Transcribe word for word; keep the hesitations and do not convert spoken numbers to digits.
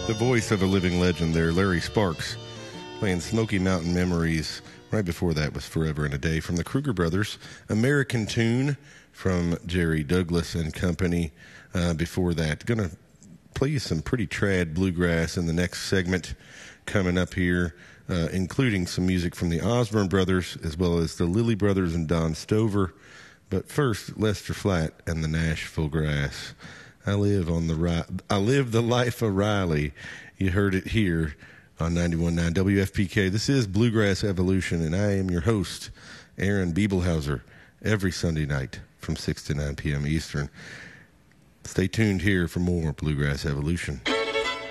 The voice of a living legend there, Larry Sparks, playing Smoky Mountain Memories. Right before that was Forever and a Day from the Kruger Brothers. American Tune from Jerry Douglas and Company. Uh, before that, going to play you some pretty trad bluegrass in the next segment coming up here, uh, including some music from the Osborne Brothers as well as the Lilly Brothers and Don Stover. But first, Lester Flatt and the Nashville Grass. I live on the Ri- I live the life of Riley. You heard it here on ninety-one point nine W F P K. This is Bluegrass Evolution, and I am your host, Aaron Biebelhauser, every Sunday night from six to nine p.m. Eastern. Stay tuned here for more Bluegrass Evolution.